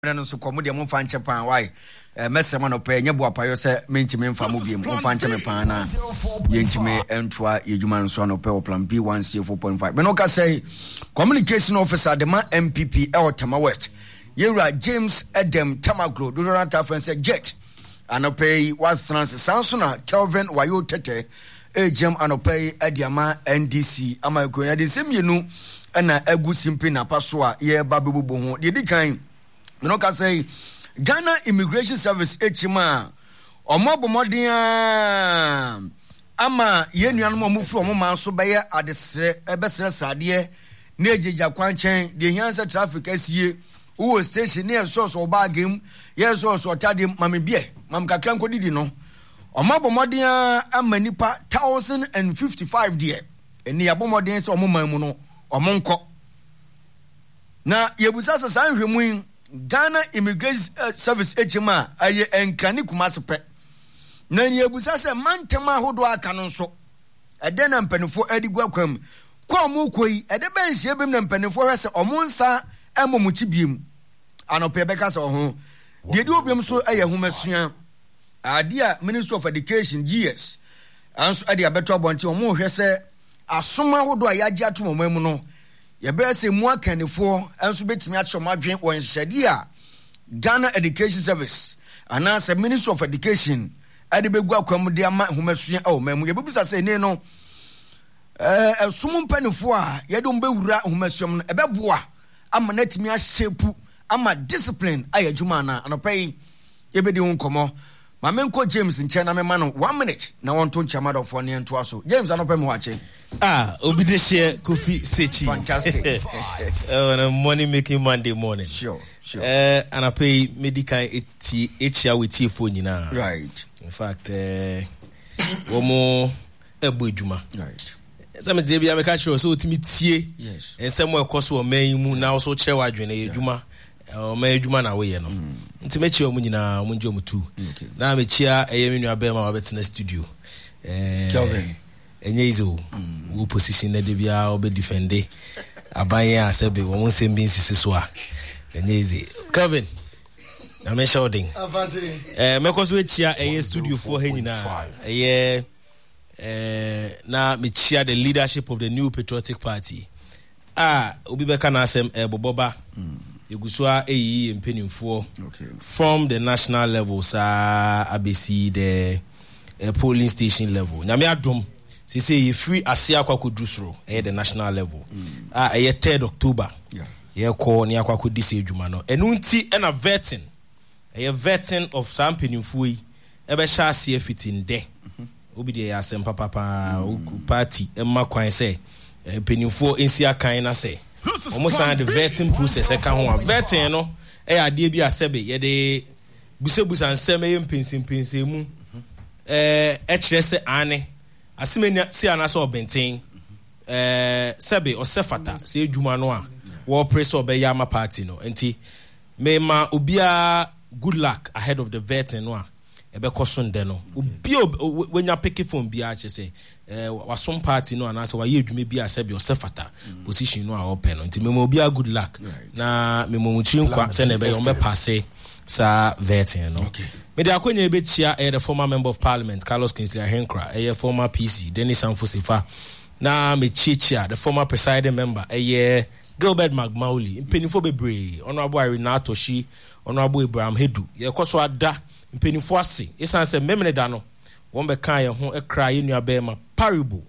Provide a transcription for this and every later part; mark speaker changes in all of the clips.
Speaker 1: no so komo de mo fa nche pan why mesema no pe nye bo apayo se mentime mfa mo biem mo fa nche me pan na yentime entwa yejuma nso no pe o plan B1C4.5 me no ka say communication officer de ma MPP Tama West Yera James Edem Tamagro do not have friends jet anopay what France Sansona Kelvin Wayo Tete Jem anopay Ediama NDC ama ko ya de semienu na agu simpi na paso a ye babebubo ho de dikan me no ka say Ghana Immigration Service echima omobomodin ama ye nuanom amufu omoma so beye adesre ebesre sade na ejeja kwanchen de hianse traffic asie wo station near source oba game yes source otade mame bie mam kakra nkodidi no omobomodin ama nipa 1055 die eni abomodin se omoma mu no omonko na yebusa sa nhwemu Ghana Immigration Service echima aye enkani kumasepe na yebusa se mantema hodo aka no so ede na mpanifo adigwa kwam kwa mu koi ede benhie bem na mpanifo hwese omonsa emomuchi biem anope beka se ho de di obiem so aye homasuya adia Ministry of Education GS anso ade abeto abonte omo hwese asoma hodo ayaji atomomam no ye be se mu akanifo enso betimi achomadwen won hyede a Ghana Education Service ana se Ministry of Education ade begu akwam de ama homasuya memu ye bebisa se ne no esum mpanifo a ye de mbewura homasuam no ebeboa ama natimi ahyepu ama discipline ayadwuma na anopai ye be de nkomo Mamenko James nchena me mano 1 minute na wonto nchama for ne nto aso James anope me wache
Speaker 2: obideshie Kofi Sechi
Speaker 1: fantastic
Speaker 2: on a money making Monday morning
Speaker 1: sure
Speaker 2: anape medical echia with phone nyina
Speaker 1: right
Speaker 2: in fact womo ebodwuma
Speaker 1: right
Speaker 2: some dey bia me ka sure so otimi tie
Speaker 1: yes
Speaker 2: ensem ekoso o man mu na so chewa adwene edwuma o man edwuma na we ye no nti mechi o mu nyina mu njo mutu na mechia eyemi nua be ma wabetena studio
Speaker 1: Kelvin
Speaker 2: enye izo wo position na de bia obe defend abanye asebe wo nsem bi nsisi so a enye izi Kelvin na me shouting mekoso echia studio for he nyina na mechia the leadership of the New Patriotic Party obi beka na asem boboba Yegusua mpenimfo from the national level ABC the polling station level nyame adom say you free asia kwakodusro the national level 3rd October ye ko ne akwakodisi adwuma no enu nti na vetting of some mpenimfo yi ebe sha asia fitin de obi de asem papa party emma kwan say mpenimfo ensi akan na say almost the vetting process vetting no ade bi asebe ye de busebusa nseme mpinsin mu kire se ane asemeni si anase obenten sebe osefata se edwuma no a wo press obeya ama party no enti mema obia good luck ahead of the vetting no a ebe kosonde no obi wenya pick phone bia che se wasom party no anase wa ye edwuma bia sebe osefata position no a open no nti memo bia good luck na memo muchiri nkwa se na ebe yo mbe passe sa vetting no me de akonya ebe chia the former member of parliament Carlos Kingsley Ahenkra former PC Dennis Amfosifa na me chichia the former presiding member Gilbert Magmauli mpenifo bebre honorable Irina Toshi honorable Abraham Hedu ye koso ada mpenifo ase esan se memene da no won be kan ye ho ekra ye nua be ma parable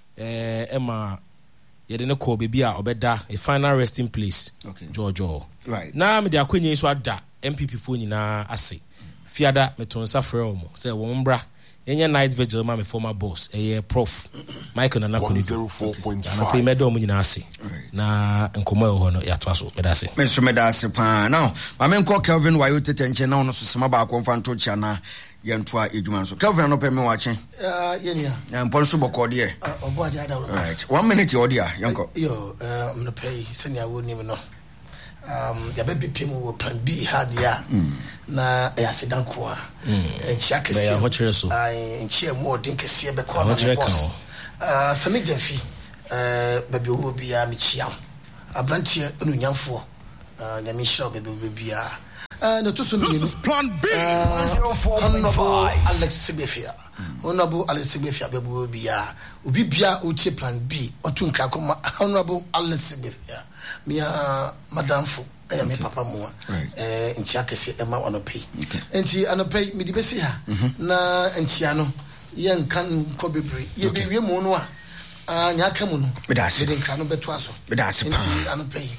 Speaker 2: ema ye de ne ko bebi a obeda a final resting place Jojo
Speaker 1: right
Speaker 2: na me de akonya so ada MPP fo nyina ase fiada metonsa frelmo say won bra yenye night vigil ma me former boss prof Michael Nana Kunido na pay medal mu nyina ase na nkomo e ho no ya to aso medase
Speaker 1: me so medase pa now mamenko Kelvin Wayo Tete nche na ono so sema ba akon fanto cha na yentoa edwuma so Kelvin no pe me wache
Speaker 3: yenia
Speaker 1: mpon so bokode e
Speaker 3: obo ade ada
Speaker 1: right 1 minute odia yanko
Speaker 3: yo no pay senia woni me no ya baby pimu wo plan B hard ya na ya sedanko a enchia kese enchia mo din kese be ko na boss sami jafi baby wo bia me chia abrantie enu nyamfo nyame hira baby bia No to so
Speaker 4: This is Plan B.
Speaker 3: 04.5 Alex Sebefia. Honorable Alex Sebefia bebu bia. Obi bia uche Plan B. Otu nkrakoma Honorable Alex Sebefia. Mia Madam Fu. Me papa mo. Nchia kese ema onope. Enti anope me di besi ha. Na nchia no yen kan ko bebre. Ye be wie mo no a. Nya ka mu no. Me de nkra no beto aso. Enti anope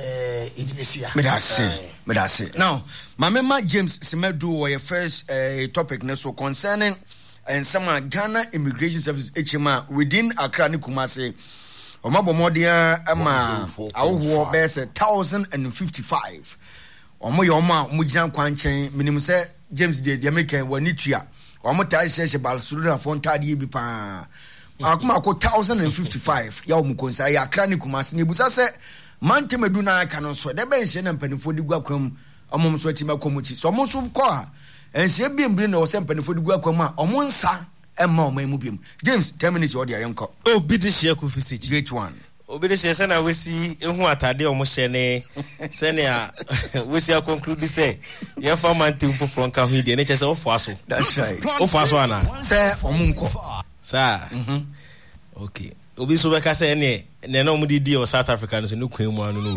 Speaker 1: Medase. Now, Mama James Semedu was your first topic so concerning and some Ghana Immigration Service HMA within Accra Kumasi. Omabomodia Emma our best 1,055. Omo Yoma Mujan Quanchain, minimum say James de Jamaica Wanitia. Omotai says about Sudra Fontadi Bipa. Akuma 1,055. Yamukonsa Accra Kumasi Nibusa said. Man temeduna canon so the bench and penny for the guacum among sweating community. So most of car and she be bring or some penny for the guacuma or monsa and more may move him. James, 10 minutes or the uncle. Oh, be this year could visit great one. Oh, be this year, and I will see what I did almost sene. Senia, we see conclude this say. Your farmer to from Kahidi and it's all fossil. That's right. Oh, Faswana, sir, or Munko, sir. Okay. Obi so beka say ne no mu di o South Africans no kwan mu anu no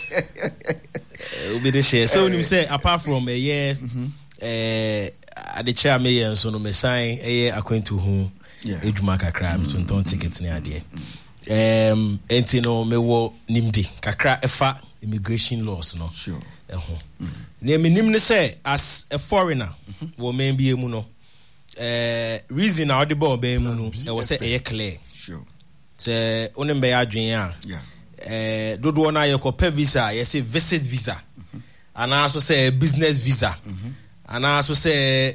Speaker 1: obi de share so nim say apart from a year ade chair me yen so no me sign akwantu ho edwuma kakra me so ton ticket ne ade enti no me wo nimdi kakra efa immigration laws no sure ho ne me nim ne say as a foreigner wo men bi emu no reason how the ball be emu no e wo say clear sure se onim be adwen a dodo na yekopa visa say visit visa ana so say business visa ana so say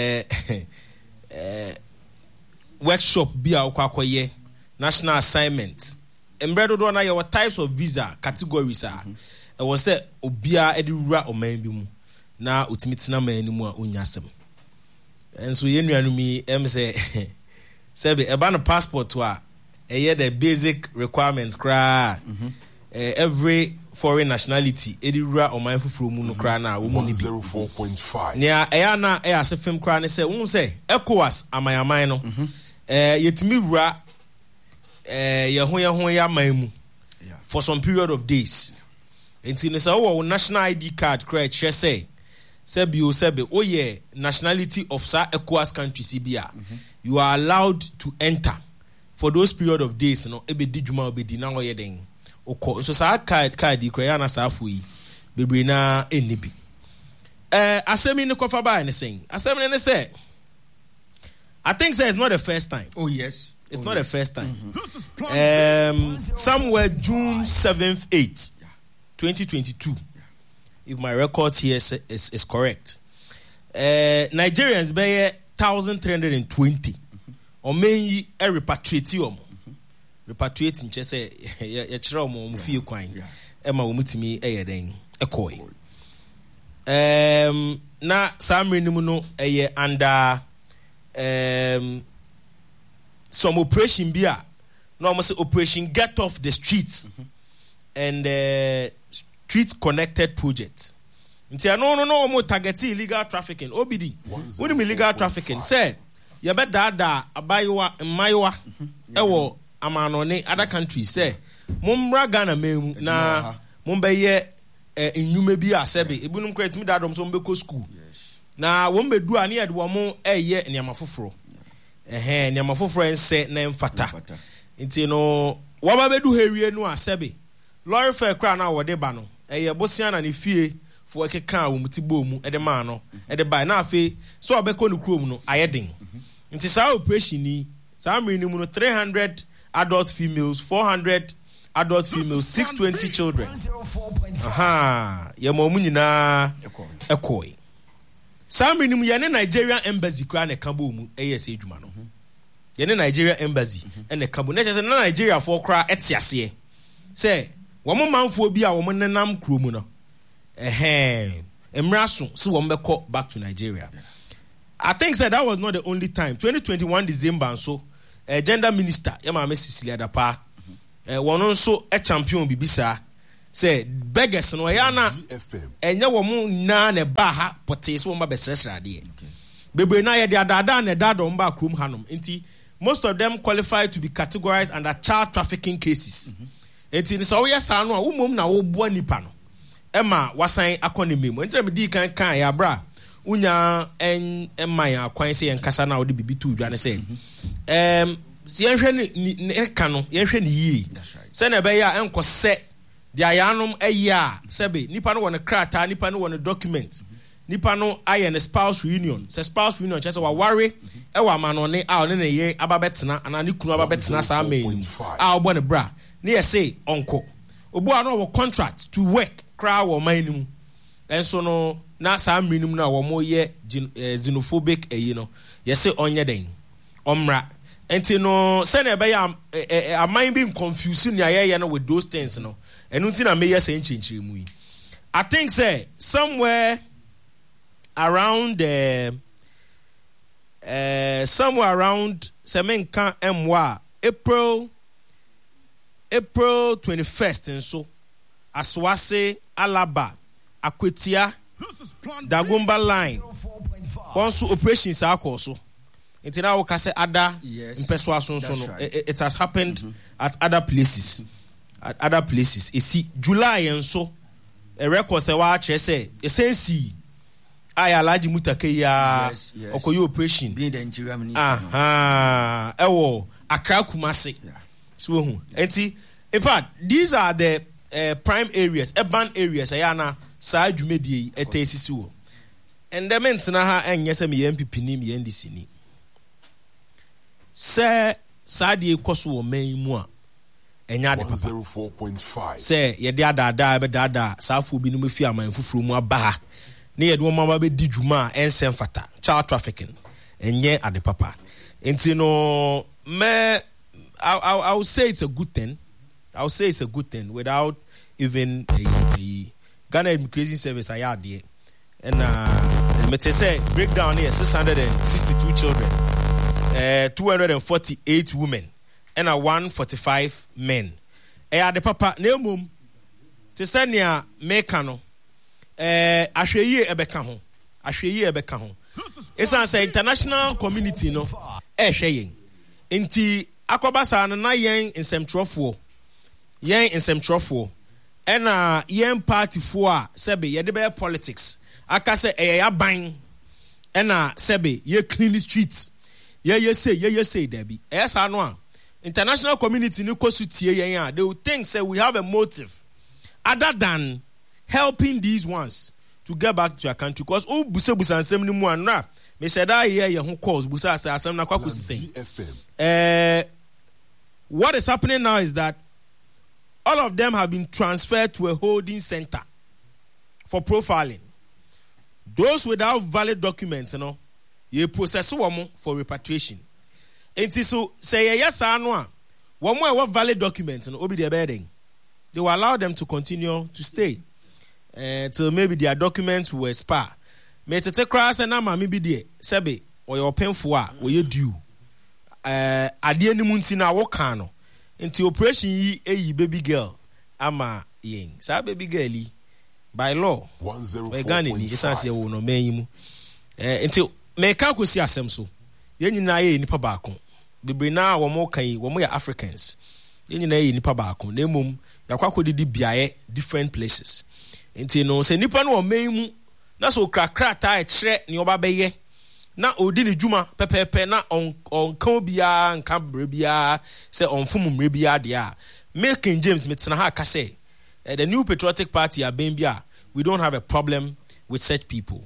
Speaker 1: workshop bi a kwakoye national assignment embre dodo na your types of visa categories e was say obia edura oman bi mu na otimitina man ni mu a onyasem enso ye nuanu mi say sebe eba no passport to a the basic requirements cry every foreign nationality edura o man fufuro mu no cry na wo mu ni
Speaker 4: 04.5
Speaker 1: nia na asefem cry ne say wo say ECOWAS amayaman no yetimi wura ye ho ya man mu for some period of days enti ne say wo national ID card cry che say sebe oye nationality of sa ECOWAS country CBA you are allowed to enter for those period of days no ebe di djuma obedi na woye den okọ so sa card di kra na sa afu yi bebre na enibi asemi ne kofa ba ne sen asemi ne say I think say it's not the first time. Oh yes, it's not the first time. Somewhere June 7th 8th 2022 if my record here is correct, Nigerians be 1,320 or may repatriate repatriating che say ye kire omo fie kwan e ma omutimi e yeden ekoi na samre nimu no eye under some operation bia no almost operation get off the streets and street connected project nti no mo target illegal trafficking obidi woni illegal trafficking say ye be dada abayiwa mmayiwa ewo amanone other countries say mumbra Ghana mem na mumbe enyume bi asebe ebunum kwet mi dadom so mbe ko school na wo mbe du ani ede wo mo eye niam afoforo niam afoforo ense na mfata nti no wo ba bedu hewie no asebe lorry fare kra na wo de ba no eye bosia na ne fie fo ekeka wo mutibo mu ede ma no ede ba na afi so obeko no krom no ayedin nti sa operation ni sa amri ni mu no 300 adult females, 400 adult females, 620 children. Ya momu nyina ekoi. Samri nimu ya ne Nigerian embassy kra ne kambo mu ASA adwuma no. Ya ne Nigeria embassy ene kambo. Na chese na Nigeria for kra etiase. Say, wo mo manfo bi a wo mo nenam kro mu no. Emraso se wo mbekọ back to Nigeria. I think that was not the only time. 2021 December so gender minister Yama Cecilia Dapa one also a champion bibisa
Speaker 2: say beggars no yana enya wo mu na ne ba ha pote so mo ba besresrade bebre na ye de adada na dada mba krom hanom nti most of them qualify to be categorized under child trafficking cases nti so we yesa no a wo mom na wo boa nipa no ema wasan akone memo nti me di kan ya bra unya emma ya kwan se yenkasa na wo de bibi tu dwane se si yenhwe ni ka no yenhwe ni yi se na be ya enkose dia yanom eya sebe nipa no won krata nipa no won document nipa no aye ne spouse reunion se spouse reunion chese wa worry e wa manone a one ne ye ababetena ana ne kunu ababetena sa men a obo ne bra ne ye say onko obo ano wo contract to work kra wo manimu enso no na sa menum na wo mo ye xenophobic no ye say onye den omra enti no se na be ya aman be confused ni aye no with those things no enu nti na me ye say nchinchiri mu yi I think say somewhere around Semenka Mwa April 21st and so Aswase Alaba Akwetia Dagumba line once operations are also now kase ada impeswason so no it has happened at other places you see July and so a record say wa che say esensi aya alaji mutake ya okoyo operation
Speaker 1: being the interior minister
Speaker 2: ewo Accra Kumasi so hu enti in fact these are the prime areas urban areas ayana sa dwumedie etesisi wo endement na ha enye se me MPP ni me NDC ni se sa de koso wo man mu a enya de papa
Speaker 4: 04.5
Speaker 2: se ye de adada be dada safo bi no mafi aman fufuru mu aba ne ye de wo mama be di dwuma ensem fata child trafficking enye ade papa enti no me I would say it's a good thing. Without even a Ghana Immigration Service I had there. And me say breakdown here 662 children, 248 women, and 145 men. The papa ne mum te say nia mekano ahweyi ebeka ho. Esan say international community no hwe enti akobasa na yen nsem ena yen party fo a sebe ye de be politics aka se yaban ena sebe ye clean the streets ye say there be esa no a international community ni kosutie yen a they will think say we have a motive other than helping these ones to get back to your country because o busa nsem ni mu anra me said that here ye ho calls busa asem na kwakosi say what is happening now is that all of them have been transferred to a holding center for profiling. Those without valid documents, you process them for repatriation. And so say yes or no, one more valid documents and obi their bedding. They will allow them to continue to stay until maybe their documents will expire. Me tete cross and na maybe there sebe or your painful or you due. Ade ni munti na wo kan no nti operation yi eyi baby girl ama yen sa baby girl yi by law we Ghana ni isanse wo no manyimu nti me ka kosi asem so yen nyina ye nipa baako bebre na wo mo kan yi wo mo ya Africans yen nyina ye nipa baako na emom yakwa didi biaye different places nti no se nipa no wo manyimu na so krakra ta e kire ne oba beye na odi ni juma pepepe na on kan bia nka bre bia say on fum mre bia de a King James metena ha ka say the New Patriotic Party abembia we don't have a problem with such people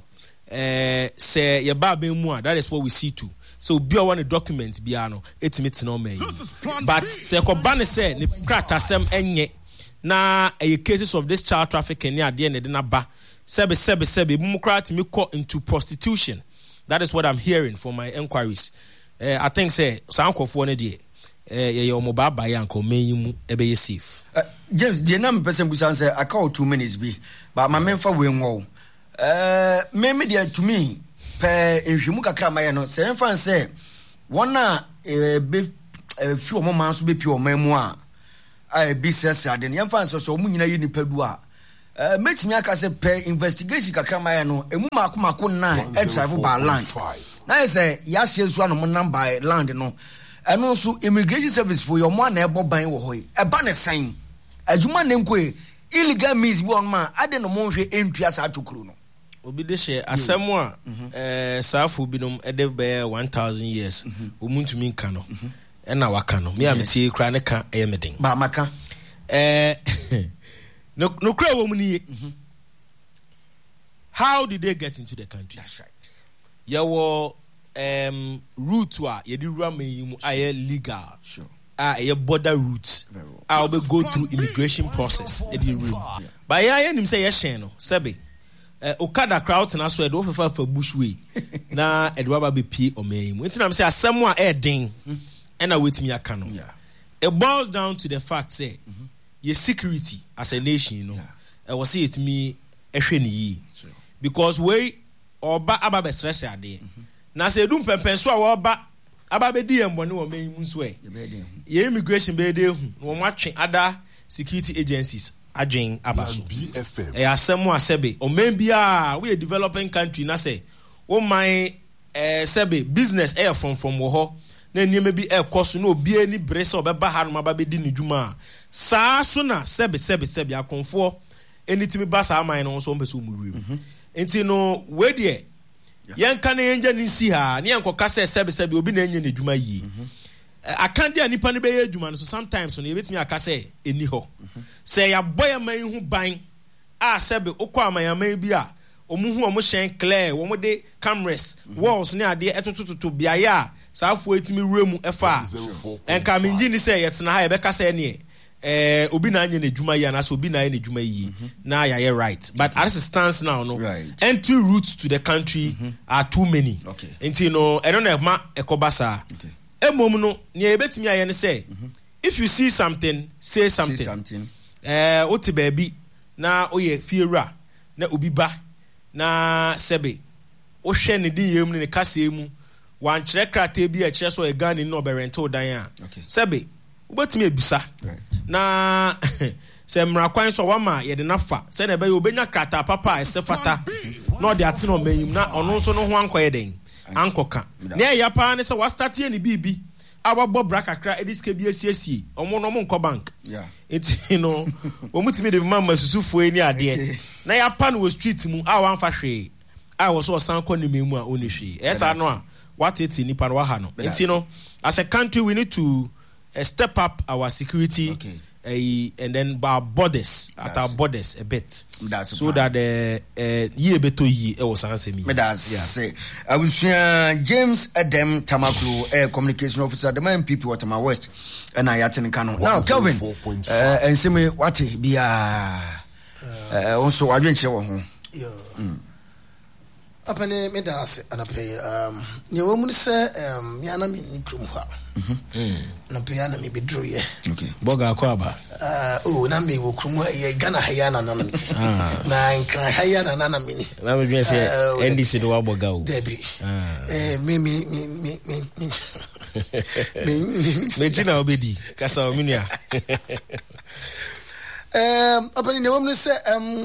Speaker 2: say ye ba ben mu a that is what we see too so bia one document bia no etimi no man but say ko ban say ni kratasem enye na cases of this child trafficking near the end na ba sebe mu krat me call into prostitution. That is what I'm hearing from my inquiries. I think say sankofo ne de ye omoba ba ya nko menyimu ebe ye safe.
Speaker 1: James, the name person busan say I call 2 minutes be but my memfa we nwo. Me dia to me pe nhwemu kakra ma ye no say fan say one na be few omo man so be pure oman mu a business aden yɛn fa so ɔmo nyina yɛ nipa du a make me aka say per investigation kakra ma yɛ no emu mako na travel by land na yɛ sɛ yɛahyɛ so anom nam by land no ɛno nso immigration service for your man na ɛbɔ ban wɔ hɔ yi ɛba ne san adwuma ne nkoe illegal means bi on ma ade no mo hwɛ entua sa atokuro no
Speaker 2: obi de hye asɛm a saafo binom ɛde bɛ 1000 years omuntumi nka no ɛna waka no me ameti kra ne ka ɛyɛ meden
Speaker 1: ba maka
Speaker 2: no kra wo mu ni how did they get into the country?
Speaker 1: That's right.
Speaker 2: Yawo route wa yedi rua meyimu aye legal.
Speaker 1: Sure.
Speaker 2: Aye border routes. I will go through immigration process. Edi room. But ya nim say ye no sebe. Okada crowd na so e do fefa fa bushway. Na edwa ba be pie o meyimu. Nti na say asem a e den. And I wait me aka no. It boils down to the fact say your security as a nation, you know. I was say it me ehwe ni yi. Because we oba aba be stress ade. Na say dum pempen so a oba aba be di embone wo meyimu so e. Ye immigration be de hu. Wo matwe other security agencies adwen abaso. E asem a sebe o men bia we a developing country na say wo man sebe business air from wo ho. Na nieme bi ekoso na obi ani brese obeba ha no maba di ne dwuma saa so na sebe akonfo enitimi ba saa man no so mpese omuriem enti no we de yenka na yenja ni si ha ne yankoka sebe obi na enye ne dwuma yi akande anipa ne be ye dwuma no so sometimes no yebetimi akase eni ho se ya boya man hu ban a sebe okọ amayaman bi a omuhu omo shen clear wo mo de cameras walls ne ade etototo biaye a saafo etimi remu efa enka minji ni say yetna ha ebeka say ne obi na anye ne dwuma yi na so obi na anye ne dwuma yi na ya right but as it stands now no entry routes to the country are too many enti no I don't know ma ekobasa emom no ne ebetimi aye ne say if you see something say something oti baby na oye fiewura na obi ba na sebe o hwe ne di yem ne kasa emu wan kire krata bi a kire so e Ghana no be rental dan a sebe obetimi ebusa na se mra kwan so wama ye de nafa se na be obenya krata papa esefata no de ate no mayim na ono nso no ho ankoye den ankoka na ya pa ne se wa start ye ne bibi ababo bra kakra ediske bi asiesie omo no mo nko bank eti no omutimi de mama susufu eni ade na ya pa no street mu a wan fa hwe a wo so san ko ne memu a oni hwe esa no a what it nipa no ha no enti no as a country we need to step up our security and then our borders our borders a bit so that ye beto yi e was answer me
Speaker 1: say I will James Adam Tamaklu communication officer the man people at my west and I attend Kano now Kelvin and see me what be also I didn't show home
Speaker 3: apane me da ase anapre ye wo mun se ya na me nikrum ha na pe ya na me bedro ye
Speaker 2: boga akwa
Speaker 3: na me wo krum ye Ghana ha ya na na me na nkan ha ya na me ni
Speaker 2: na me bien se NDC do wa boga o
Speaker 3: debi me
Speaker 2: jina obedi kasa o minua
Speaker 3: apane ne wo mun se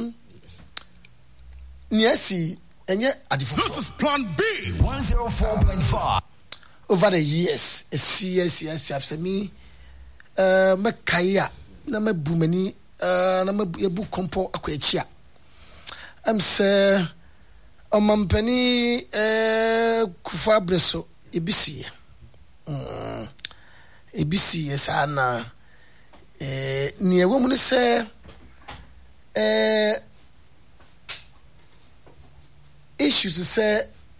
Speaker 3: niasi
Speaker 4: this is plan B 104.5
Speaker 3: over the years yes after me makaya na mabumani na mabu kompo akwachia say omampani kufa breso ebisi sana ni ewo mu se issues say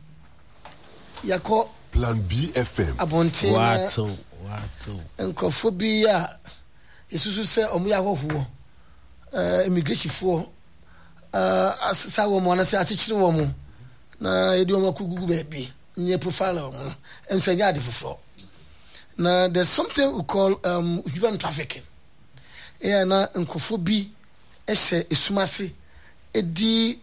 Speaker 3: yako
Speaker 4: plan B FM
Speaker 3: abonte
Speaker 2: wato
Speaker 3: enkrofobia isusu say omu ya hoho immigration for asasa wo mo na say achichire wo mo na edi wo makugugu baby nye profile wo mo ensanya ade foforo na there's something we call human trafficking na enkrofobia ehye esumase edi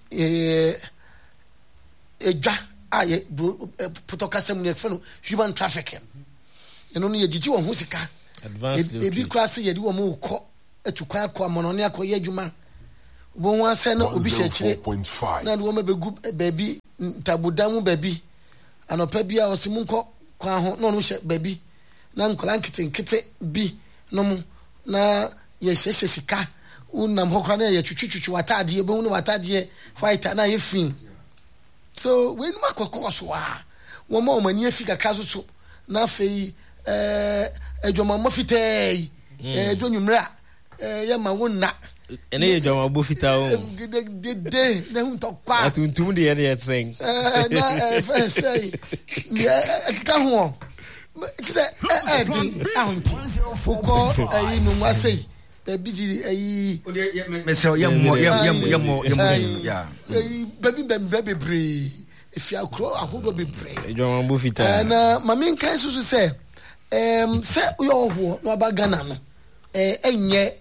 Speaker 3: eja aye protocol ne feno human trafficking eno no ye jiji won ho sika ebi class ye di wo mo ko etukwa akọ amonone akọ adwuma bo ho ase na obi hyekire na de wo mabegu baabi ntabudamu baabi anopa bia osimunko kwa ho na no hye baabi na nkola nkete bi no mu na ye hyehye sika unam hokra na ye twitwitwu watade be hu no watade white na ye fin so we numa kokoso a wo ma omani afika kaso so na fei edwoma mofitei donwumra ye ma wonna
Speaker 2: ene ye edwoma bofita o
Speaker 3: de na hu to kwa
Speaker 2: atuntum de ye sing
Speaker 3: na friend say ka ho it's a ahunti uko no mwasei biji
Speaker 1: mesro yemo ya
Speaker 3: baby bebre if you grow ahodo bebre
Speaker 2: edwoma bofita
Speaker 3: na mami nkan susu say se yo ho no aba Ghana no enye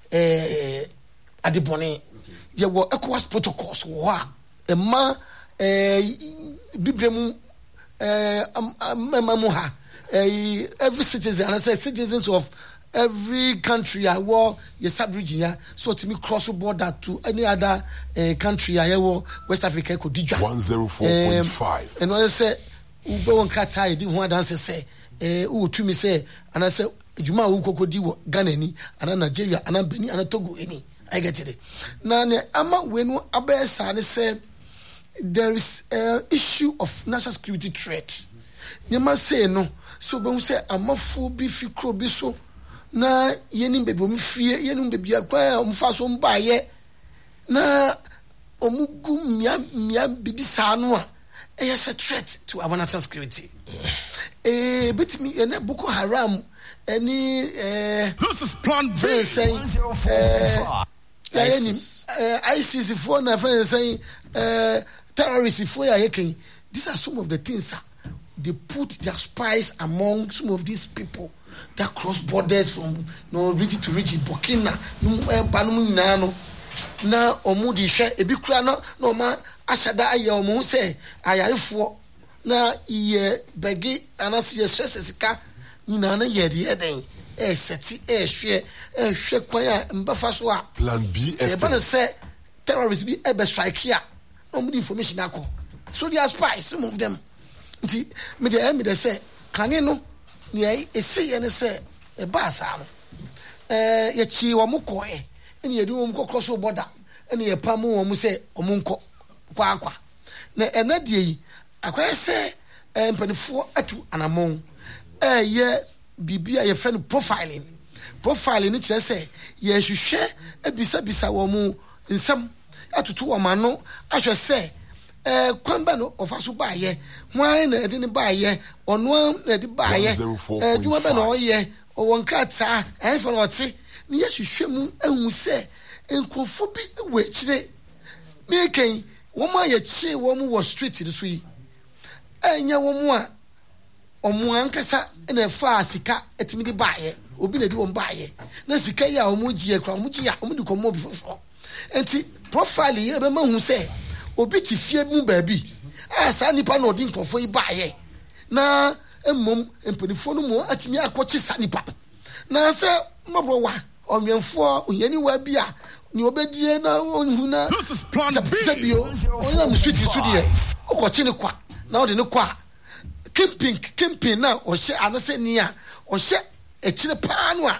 Speaker 3: adibone ye wo ECOWAS protocols wo a ma bibremu mamu ha every citizen, and I say citizens of every country I war your sub-region so to me cross border to any other country I war West Africa could DJ
Speaker 4: 104.5
Speaker 3: and when I say go on kata I didn't want to answer say who to me say and I say Juma who could do Ghana ni and Nigeria and Benin and Togo any I get it now ama when abesa and say there is issue of national security threat you must say no so when say amafu bi fikro bi so na yenim bebi omfie yenim bebi akwa omfaso mbaye na omugu mia bibi sanu a yes a threat to our national security bit me ene Boko Haram any
Speaker 4: this is plan B
Speaker 3: ISIS for na friend saying terrorists for ya yeken. These are some of the things they put their spies among some of these people that cross borders from region to region. Burkina banum nyinano na omudi hwe ebi kura no ma ashada aye omo se ayarefo na ye begi anase ye sesesika nyinana ye de eden seti hwe kwan a mbafa so a
Speaker 4: plan B
Speaker 3: e ba no se terrorists be ebe strike here no more information akọ so they are spies some of them nti me dey say kane no ne ese ye ne say e ba sa no ye chi wo mko e ene ye di wo mko cross border ene ye pam wo mu say o mu nko kwa na ena die yi akwa say mpanifo atu anamon ye bibia ye friend profiling ni kire say ye hwehwe ebisa wo mu nsam atutu wo mano ahwe say kwamba no ofaso baaye hwan na ede ne baaye ono na ede baaye duma be no ye o wonkata enfa no te ne ye hwehwemu ehun se enkrofo bi we kire me ken wo ma ye chi wo mu wo street so yi enya wo mu a omu ankasa na fa sika etimi de baaye obi na di wo baaye na sika ya omu gie kra omu gie omu di komo bi fofo enti profile ye be ma hu se obi ti fie mu baabi sa nipa na odi nkofo yi baaye na emmom empanifo no mu atimi akọchi sa nipa na se mabro wa onwenfo oyani wa bi a ni obedie na onhu na
Speaker 4: this is plan B
Speaker 3: ona mu street to die okọchi ne kwa na odi ne kwa kimping na ohye anase ni a ohye ekire pa no a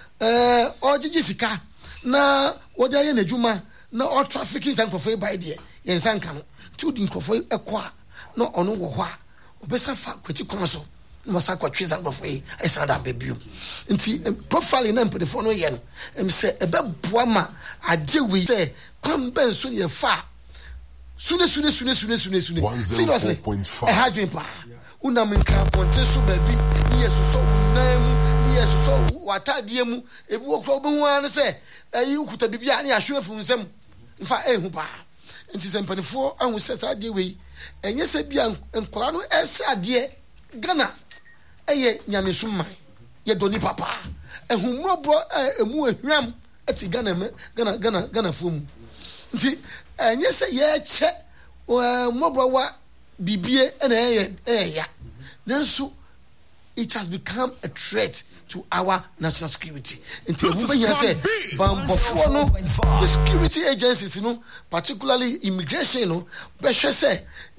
Speaker 3: ojiji sika na wodi aye na djuma na all trafficking san profile by there yen san kan to di profile ekwa na ono wo ho a obesa fa kwati kon so na wasa kwatwe san profile e san da bebiu nti profile na mpedefo no ye no em se ebe boa ma ade wi se kwam ben so ye fa sune seriously e hadwin pa una menka ponte so baby ni yeso so unam ni yeso so watadie mu ebi wo kro obo hu an se ayi ukuta bibia na ahwe afu nsem mfa ehu pa nti se mpanifo ahu se sa de we enye se bia nkola no ese ade Ghana eye nyamesumman ye doni papa ehumro bro emu ehwam ati Ghana fom nti enye se ye che mobro wa bibie na ya nanso it has become a threat to our national security. Until we say, the security agencies, particularly immigration, say